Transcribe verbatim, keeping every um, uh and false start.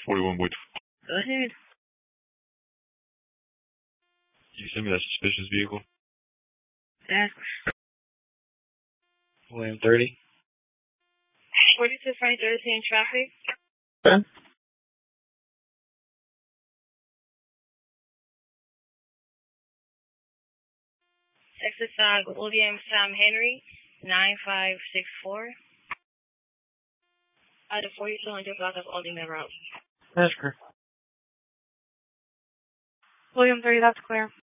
forty-one Boyd. Go ahead. You send me that suspicious vehicle? That's William thirty. forty-two Frank Jersey in traffic. Okay. Texas Dog William Sam Henry, nine five six four. Out of forty-two hundred block of Oldham Road. That's correct. William thirty, that's clear.